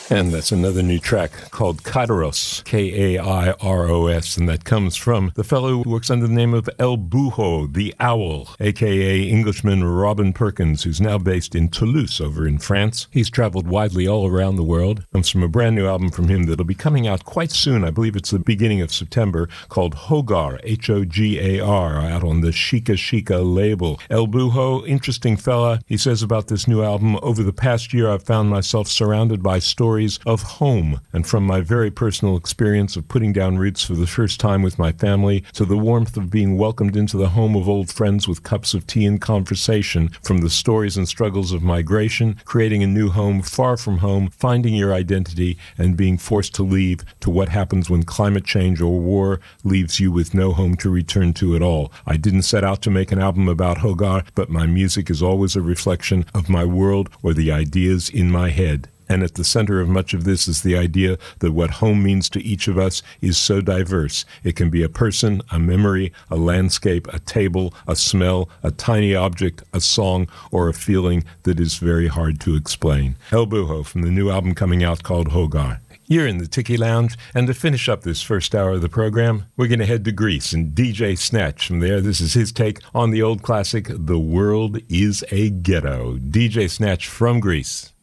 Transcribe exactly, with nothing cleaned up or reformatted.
And that's another new track called Kairos, K A I R O S, and that comes from the fellow who works under the name of El Buho, the Owl, a k a. Englishman Robin Perkins, who's now based in Toulouse over in France. He's traveled widely all around the world. Comes from a brand new album from him that'll be coming out quite soon. I believe it's the beginning of September, called Hogar, H O G A R, out on the Shika Shika label. El Buho, interesting fella. He says about this new album, over the past year I've found myself surrounded by stories of home, and from my very personal experience of putting down roots for the first time with my family to the warmth of being welcomed into the home of old friends with cups of tea and conversation, from the stories and struggles of migration, creating a new home far from home, finding your identity, and being forced to leave, to what happens when climate change or war leaves you with no home to return to at all. I didn't set out to make an album about Hogar, but my music is always a reflection of my world or the ideas in my head. And at the center of much of this is the idea that what home means to each of us is so diverse. It can be a person, a memory, a landscape, a table, a smell, a tiny object, a song, or a feeling that is very hard to explain. El Buho from the new album coming out called Hogar. You're in the Tiki Lounge, and to finish up this first hour of the program, we're going to head to Greece and D J Snatch. From there, this is his take on the old classic, The World is a Ghetto. D J Snatch from Greece.